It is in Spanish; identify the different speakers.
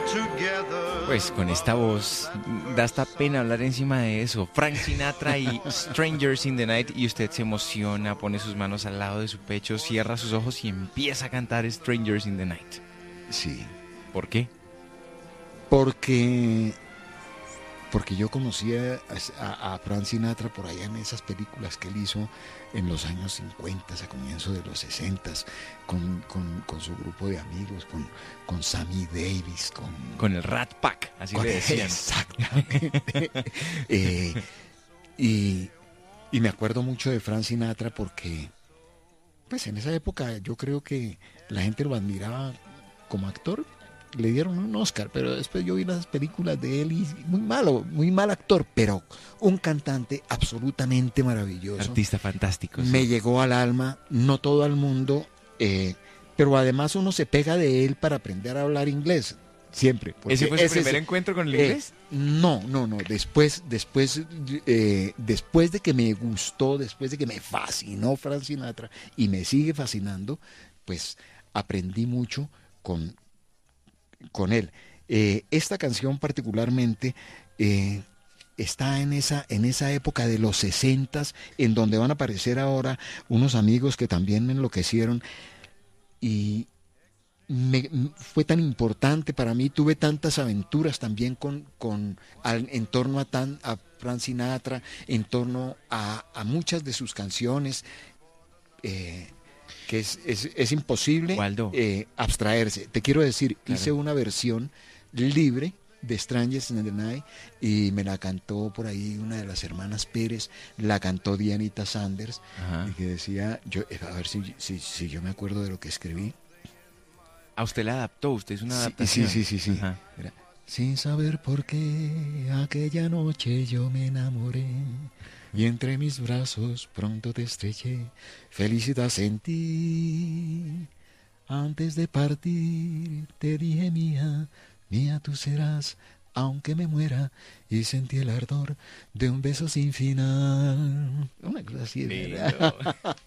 Speaker 1: Pues con esta voz da hasta pena hablar encima de eso. Frank Sinatra y Strangers in the Night, y usted se emociona, pone sus manos al lado de su pecho, cierra sus ojos y empieza a cantar Strangers in the Night.
Speaker 2: Sí.
Speaker 1: ¿Por qué?
Speaker 2: Porque yo conocía a Frank Sinatra por allá en esas películas que él hizo en los años 50, a comienzos de los 60, con su grupo de amigos, con Sammy Davis,
Speaker 1: con el Rat Pack, así le decían.
Speaker 2: Exactamente. Y me acuerdo mucho de Frank Sinatra porque, pues en esa época yo creo que la gente lo admiraba como actor. Le dieron un Oscar, pero después yo vi las películas de él y muy mal actor, pero un cantante absolutamente maravilloso.
Speaker 1: Artista fantástico. Sí.
Speaker 2: Me llegó al alma, no todo el mundo, pero además uno se pega de él para aprender a hablar inglés, siempre.
Speaker 1: ¿Ese fue su primer encuentro con el inglés?
Speaker 2: No. Después de que me gustó, después de que me fascinó Frank Sinatra y me sigue fascinando, pues aprendí mucho con él. Esta canción particularmente está en esa época de los 60s, en donde van a aparecer ahora unos amigos que también me enloquecieron y fue tan importante para mí, tuve tantas aventuras también en torno a Frank Sinatra, en torno a muchas de sus canciones, que es imposible abstraerse. Te quiero decir, claro. Hice una versión libre de Strangers in the Night y me la cantó por ahí una de las hermanas Pérez, la cantó Dianita Sanders. Ajá. Y que decía, a ver si yo me acuerdo de lo que escribí.
Speaker 1: ¿A usted la adaptó? ¿Usted es una adaptación?
Speaker 2: Sí. Era, sin saber por qué aquella noche yo me enamoré y entre mis brazos pronto te estreché, felicidad sentí. Antes de partir te dije mía, mía tú serás, aunque me muera, y sentí el ardor de un beso sin final. Una cosa así, ¿verdad?